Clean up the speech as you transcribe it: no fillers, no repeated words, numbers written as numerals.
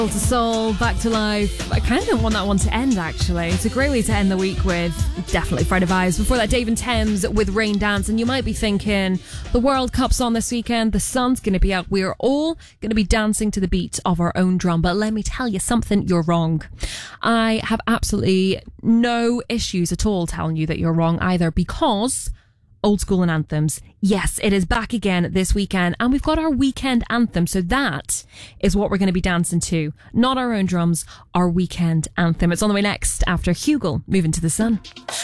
To Soul, Back to Life. I kind of don't want that one to end, actually. It's a great way to end the week with definitely Friday vibes. Before that, Dave and Thames with Rain Dance. And you might be thinking, the World Cup's on this weekend, the sun's going to be out, we're all going to be dancing to the beat of our own drum. But let me tell you something, you're wrong. I have absolutely no issues at all telling you that you're wrong either, because Old School and Anthems, yes, it is back again this weekend, and we've got our weekend anthem, so that is what we're going to be dancing to. Not our own drums, our weekend anthem. It's on the way next after Hugel, Moving to the Sun.